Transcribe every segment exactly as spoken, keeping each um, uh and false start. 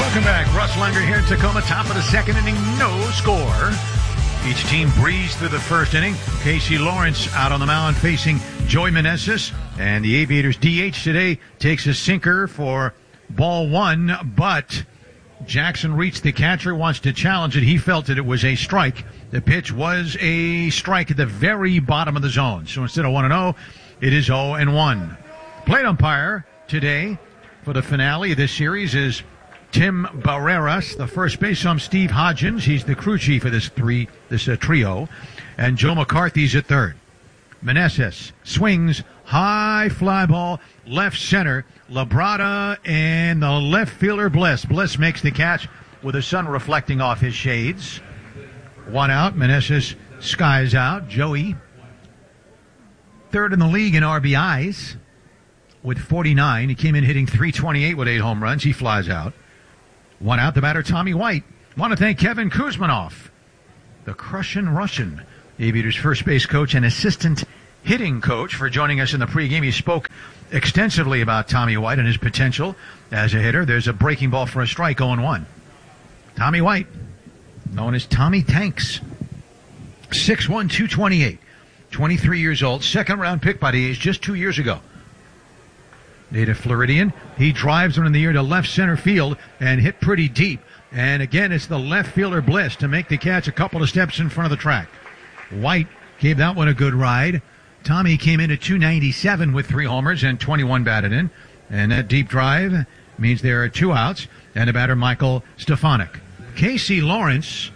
Welcome back. Russ Langer here in Tacoma. Top of the second inning, no score. Each team breezed through the first inning. Casey Lawrence out on the mound facing Joey Meneses. And the Aviators D H today takes a sinker for ball one, but Jackson reached the catcher, wants to challenge it. He felt that it was a strike. The pitch was a strike at the very bottom of the zone. So instead of one and oh, it is oh and one. Plate umpire today for the finale of this series is Tim Barreras. The first base ump, Steve Hodgins. He's the crew chief of this three, this uh, trio. And Joe McCarthy's at third. Meneses swings, high fly ball, left center. Labrada and the left fielder Bliss. Bliss makes the catch with the sun reflecting off his shades. One out. Meneses skies out. Joey, third in the league in R B Is with forty-nine. He came in hitting three twenty-eight with eight home runs. He flies out. One out, the batter, Tommy White. Want to thank Kevin Kuzmanoff, the Crushin' Russian, the Aviators first base coach and assistant hitting coach, for joining us in the pregame. He spoke extensively about Tommy White and his potential as a hitter. There's a breaking ball for a strike, oh and one. Tommy White, known as Tommy Tanks, six one, two twenty-eight, twenty-three years old, second round pick by the A's just two years ago. Native Floridian. He drives one in the air to left center field and hit pretty deep. And again, it's the left fielder Bliss to make the catch a couple of steps in front of the track. White gave that one a good ride. Tommy came in at two ninety-seven with three homers and twenty-one batted in. And that deep drive means there are two outs and a batter, Michael Stefanik. Casey Lawrence,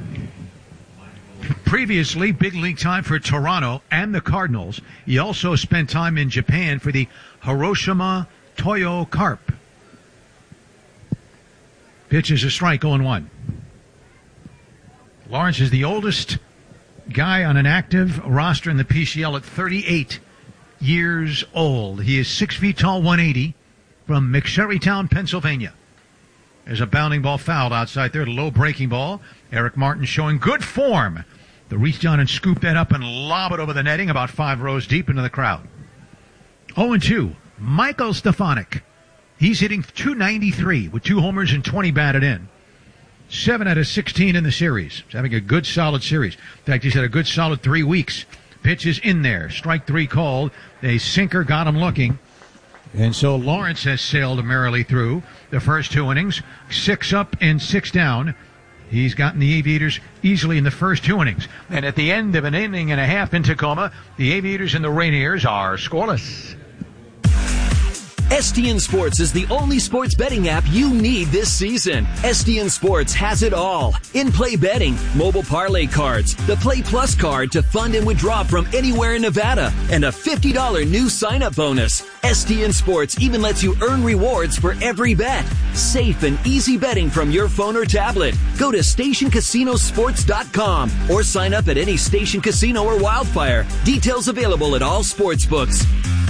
previously big league time for Toronto and the Cardinals. He also spent time in Japan for the Hiroshima Toyo Carp. Pitch is a strike, oh and one. Lawrence is the oldest guy on an active roster in the P C L at thirty-eight years old. He is six feet tall, one eighty, from McSherrytown, Pennsylvania. There's a bounding ball fouled outside there, low breaking ball. Eric Martin showing good form. The reach down and scoop that up and lob it over the netting about five rows deep into the crowd. oh and two, Michael Stefanik. He's hitting two ninety-three with two homers and twenty batted in. seven out of sixteen in the series. He's having a good, solid series. In fact, he's had a good, solid three weeks. Pitch is in there. Strike three called. A sinker got him looking. And so Lawrence has sailed merrily through the first two innings. Six up and six down. He's gotten the Aviators easily in the first two innings. And at the end of an inning and a half in Tacoma, the Aviators and the Rainiers are scoreless. S T N Sports is the only sports betting app you need this season. S T N Sports has it all. In-play betting, mobile parlay cards, the Play Plus card to fund and withdraw from anywhere in Nevada, and a fifty dollars new sign-up bonus. S T N Sports even lets you earn rewards for every bet. Safe and easy betting from your phone or tablet. Go to station casino sports dot com or sign up at any Station Casino or Wildfire. Details available at all sports books.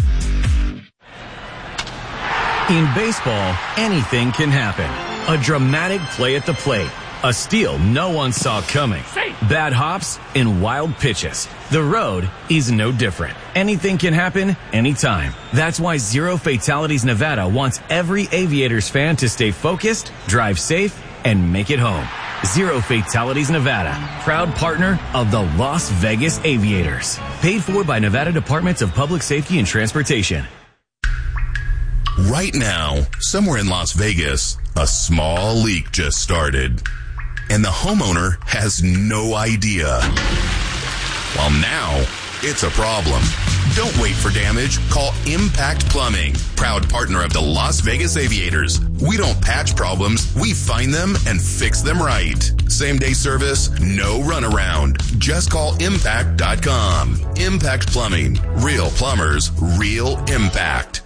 In baseball, anything can happen. A dramatic play at the plate. A steal no one saw coming. Bad hops and wild pitches. The road is no different. Anything can happen anytime. That's why Zero Fatalities Nevada wants every Aviators fan to stay focused, drive safe, and make it home. Zero Fatalities Nevada, proud partner of the Las Vegas Aviators. Paid for by Nevada Departments of Public Safety and Transportation. Right now, somewhere in Las Vegas, a small leak just started. And the homeowner has no idea. Well, now, it's a problem. Don't wait for damage. Call Impact Plumbing, proud partner of the Las Vegas Aviators. We don't patch problems. We find them and fix them right. Same-day service, no runaround. Just call impact dot com. Impact Plumbing. Real plumbers, real impact.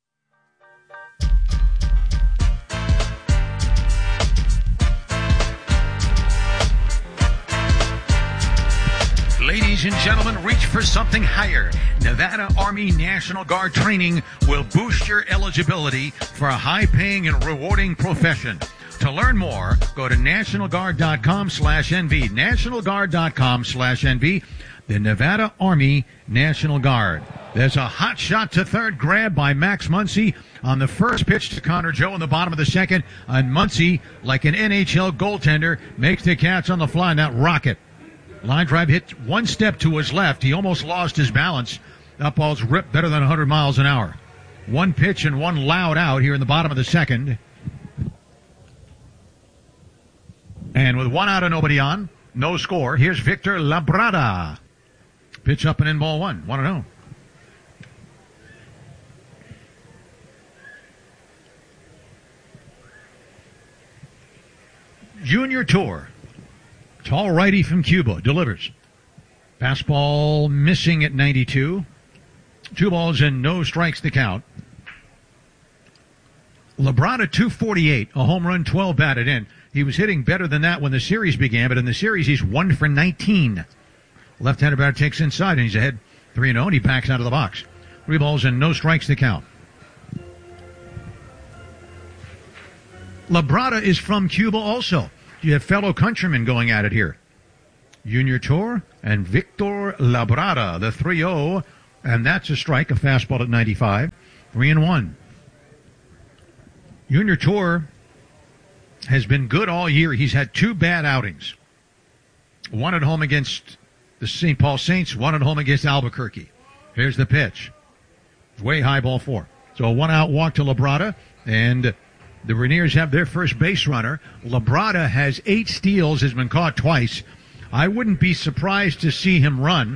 Ladies and gentlemen, reach for something higher. Nevada Army National Guard training will boost your eligibility for a high-paying and rewarding profession. To learn more, go to national guard dot com slash N V. national guard dot com slash N V. the Nevada Army National Guard. There's a hot shot to third, grab by Max Muncy on the first pitch to Connor Joe in the bottom of the second. And Muncy, like an N H L goaltender, makes the catch on the fly, and that rocket. Line drive hit one step to his left. He almost lost his balance. That ball's ripped better than one hundred miles an hour. One pitch and one loud out here in the bottom of the second. And with one out and nobody on, no score, here's Victor Labrada. Pitch up and in, ball one. one and oh. Junior Tour. Tall righty from Cuba. Delivers. Fastball missing at ninety-two. Two balls and no strikes to count. Labrada two forty-eight. A home run, twelve batted in. He was hitting better than that when the series began, but in the series he's one for nineteen. Left-handed batter takes inside, and he's ahead three and oh, and he backs out of the box. Three balls and no strikes to count. Labrada is from Cuba also. You have fellow countrymen going at it here. Junior Tour and Victor Labrada, the three oh, and that's a strike, a fastball at ninety-five. Three and one. Junior Tour has been good all year. He's had two bad outings. One at home against the Saint Paul Saints, one at home against Albuquerque. Here's the pitch. Way high, ball four. So a one-out walk to Labrada, and the Rainiers have their first base runner. Labrada has eight steals, has been caught twice. I wouldn't be surprised to see him run,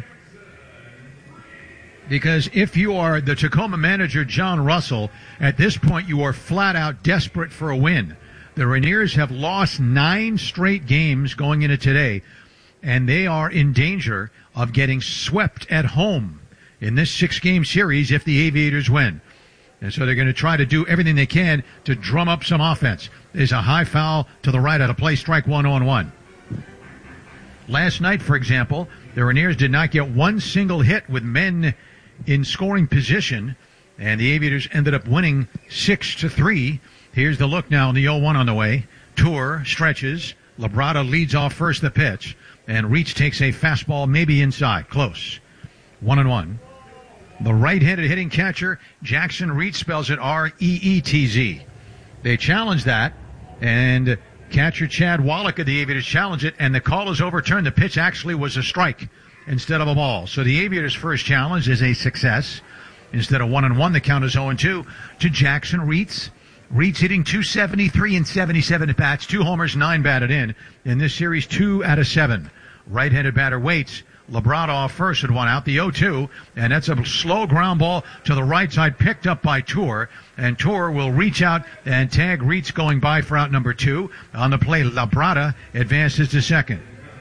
because if you are the Tacoma manager, John Russell, at this point you are flat out desperate for a win. The Rainiers have lost nine straight games going into today, and they are in danger of getting swept at home in this six-game series if the Aviators win. And so they're going to try to do everything they can to drum up some offense. There's a high foul to the right out of play, strike one oh one. Last night, for example, the Rainiers did not get one single hit with men in scoring position, and the Aviators ended up winning six to three. Here's the look now in the oh one on the way. Tour stretches. Labrada leads off first the pitch, and Reach takes a fastball maybe inside. Close. One and one. The right-handed hitting catcher, Jackson Reach, spells it R E E T Z. They challenge that, and catcher Chad Wallach of the Aviators challenged it, and the call is overturned. The pitch actually was a strike instead of a ball. So the Aviators' first challenge is a success. Instead of one and one, the count is oh and two to Jackson Reach. Reach hitting two seventy-three and seventy-seven at bats, two homers, nine batted in. In this series, two out of seven. Right-handed batter waits. Labrada off first with one out, the oh two, and that's a slow ground ball to the right side, picked up by Tour, and Tour will reach out and tag Reach going by for out number two. On the play, Labrada advances to second.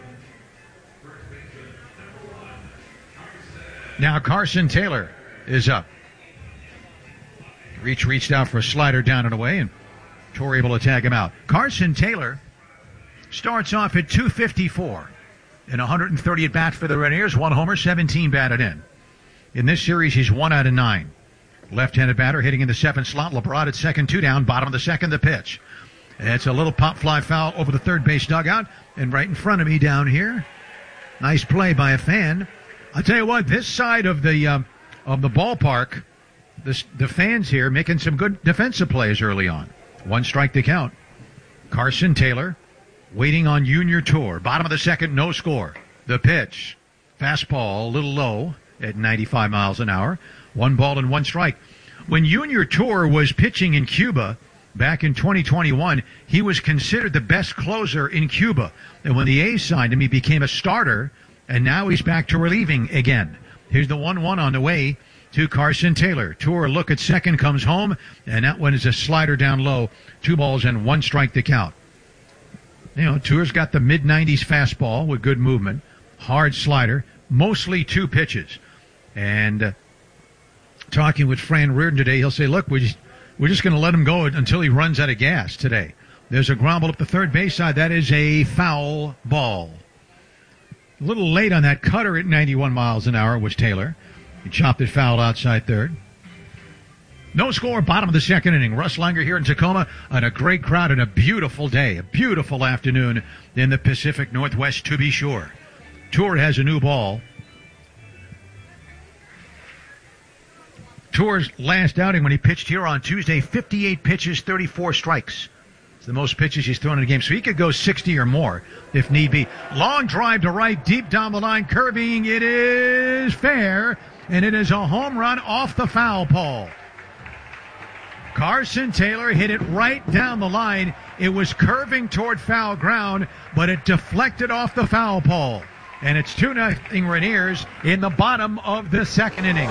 Now Carson Taylor is up. Reach reached out for a slider down and away, and Tour able to tag him out. Carson Taylor starts off at two fifty-four. In one hundred thirty at bats for the Rainiers, one homer, seventeen batted in. In this series, he's one out of nine. Left-handed batter hitting in the seventh slot. Labrada at second, two down, bottom of the second, the pitch. And it's a little pop fly foul over the third base dugout, and right in front of me down here. Nice play by a fan. I'll tell you what, this side of the um, of the ballpark, this, the fans here making some good defensive plays early on. One strike to count. Carson Taylor waiting on Junior Tour. Bottom of the second, no score. The pitch. Fastball, a little low at ninety-five miles an hour. One ball and one strike. When Junior Tour was pitching in Cuba back in twenty twenty-one, he was considered the best closer in Cuba. And when the A's signed him, he became a starter, and now he's back to relieving again. Here's the one one on the way to Carson Taylor. Tour look at second, comes home, and that one is a slider down low. Two balls and one strike to count. You know, Tour's got the mid nineties fastball with good movement, hard slider, mostly two pitches. And uh, talking with Fran Reardon today, he'll say, look, we're just, we're just going to let him go until he runs out of gas today. There's a ground ball up the third base side. That is a foul ball. A little late on that cutter at ninety-one miles an hour was Taylor. He chopped it foul outside third. No score, bottom of the second inning. Russ Langer here in Tacoma on a great crowd and a beautiful day, a beautiful afternoon in the Pacific Northwest, to be sure. Tour has a new ball. Tour's last outing when he pitched here on Tuesday, fifty-eight pitches, thirty-four strikes. It's the most pitches he's thrown in a game, so he could go sixty or more if need be. Long drive to right, deep down the line, curving. It is fair, and it is a home run off the foul pole. Carson Taylor hit it right down the line. It was curving toward foul ground, but it deflected off the foul pole. And it's two nothing Rainiers in the bottom of the second inning.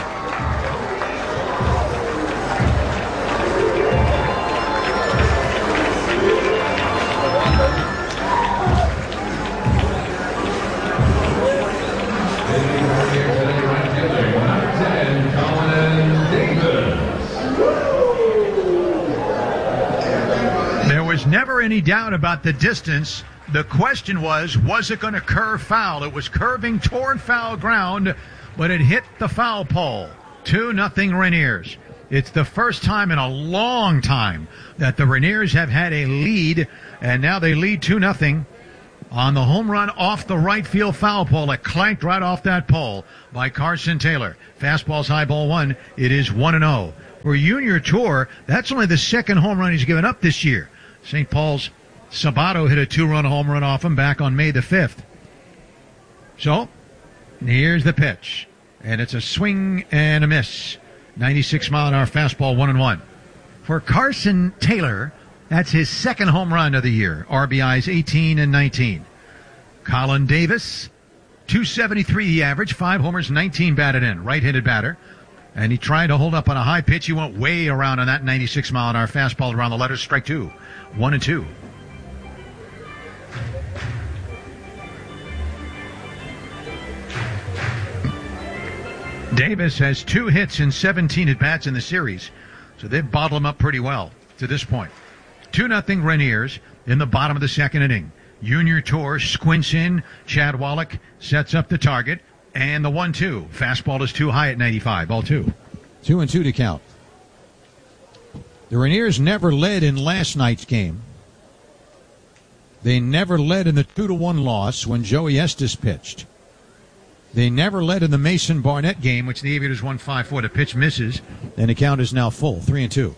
Never any doubt about the distance. The question was, was it going to curve foul? It was curving toward foul ground, but it hit the foul pole. two nothing Rainiers. It's the first time in a long time that the Rainiers have had a lead, and now they lead two nothing on the home run off the right field foul pole. It clanked right off that pole by Carson Taylor. Fastball's high ball one. It is one and oh. For Junior Tour, that's only the second home run he's given up this year. Saint Paul's Sabato hit a two-run home run off him back on May the fifth. So, here's the pitch. And it's a swing and a miss. ninety-six mile an hour fastball, one and one. For Carson Taylor, that's his second home run of the year. R B Is eighteen and nineteen. Colin Davis, two seventy-three the average, five homers, nineteen batted in. Right-handed batter. And he tried to hold up on a high pitch. He went way around on that ninety-six mile an hour fastball around the letters. Strike two. One and two. Davis has two hits and seventeen at-bats in the series, so they've bottled him up pretty well to this point. two nothing Rainiers in the bottom of the second inning. Junior Tour squints in. Chad Wallach sets up the target, and the one two. Fastball is too high at ninety-five. Ball two. Two and two to count. The Rainiers never led in last night's game. They never led in the two to one loss when Joey Estes pitched. They never led in the Mason Barnett game, which the Aviators won five four. The pitch misses, and the count is now full, three and two.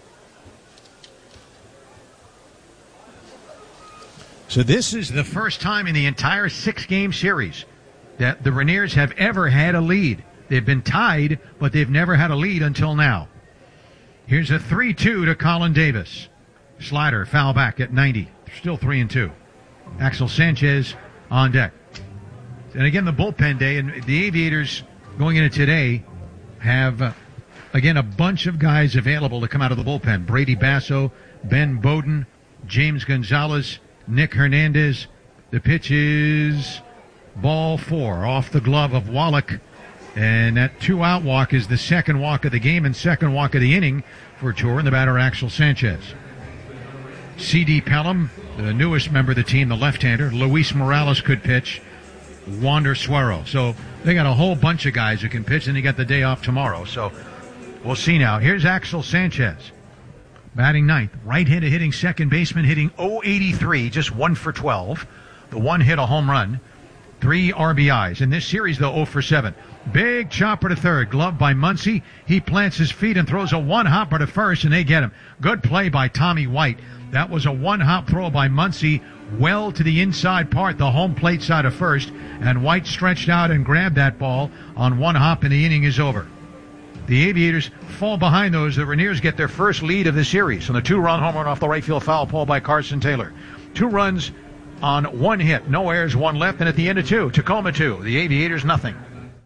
So this is the first time in the entire six-game series that the Rainiers have ever had a lead. They've been tied, but they've never had a lead until now. Here's a three two to Colin Davis. Slider, foul back at ninety. Still three and two. Axel Sanchez on deck. And again, the bullpen day, and the Aviators going into today have, uh, again, a bunch of guys available to come out of the bullpen. Brady Basso, Ben Bowden, James Gonzalez, Nick Hernandez. The pitch is ball four off the glove of Wallach. And that two-out walk is the second walk of the game and second walk of the inning for Tour, and the batter Axel Sanchez. C D Pelham, the newest member of the team, the left-hander. Luis Morales could pitch. Wander Suero. So they got a whole bunch of guys who can pitch, and they got the day off tomorrow. So we'll see now. Here's Axel Sanchez, batting ninth. Right-handed hitting second baseman, hitting oh eighty-three, just one for twelve. The one hit a home run. Three R B Is. In this series, though, oh for seven. Big chopper to third. Glove by Muncy. He plants his feet and throws a one-hopper to first, and they get him. Good play by Tommy White. That was a one-hop throw by Muncy well to the inside part, the home plate side of first, and White stretched out and grabbed that ball on one hop, and the inning is over. The Aviators fall behind those. The Rainiers get their first lead of the series on the two-run home run off the right field foul pole by Carson Taylor. Two runs on one hit. No errors, one left, and at the end of two, Tacoma two. The Aviators nothing.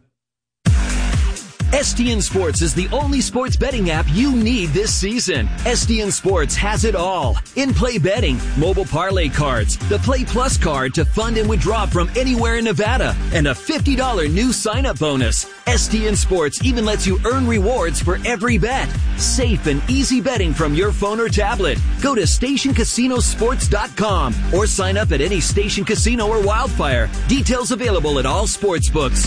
S T N Sports is the only sports betting app you need this season. S T N Sports has it all. In-play betting, mobile parlay cards, the Play Plus card to fund and withdraw from anywhere in Nevada, and a fifty dollars new sign-up bonus. S T N Sports even lets you earn rewards for every bet. Safe and easy betting from your phone or tablet. Go to station casino sports dot com or sign up at any Station Casino or Wildfire. Details available at all sports books.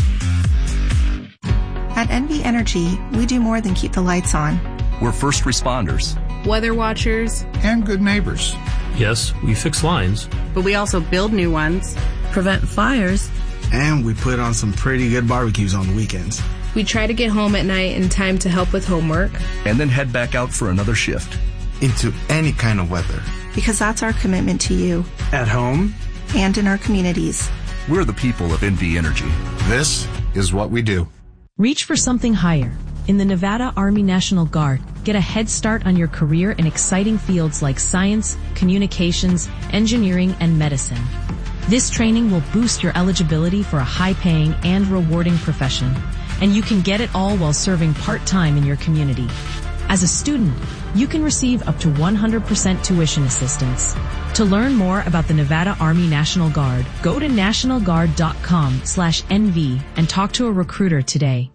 At N V Energy, we do more than keep the lights on. We're first responders, weather watchers, and good neighbors. Yes, we fix lines, but we also build new ones, prevent fires, and we put on some pretty good barbecues on the weekends. We try to get home at night in time to help with homework. And then head back out for another shift. Into any kind of weather. Because that's our commitment to you. At home. And in our communities. We're the people of N V Energy. This is what we do. Reach for something higher. In the Nevada Army National Guard, get a head start on your career in exciting fields like science, communications, engineering, and medicine. This training will boost your eligibility for a high-paying and rewarding profession, and you can get it all while serving part-time in your community. As a student, you can receive up to one hundred percent tuition assistance. To learn more about the Nevada Army National Guard, go to national guard dot com slash N V and talk to a recruiter today.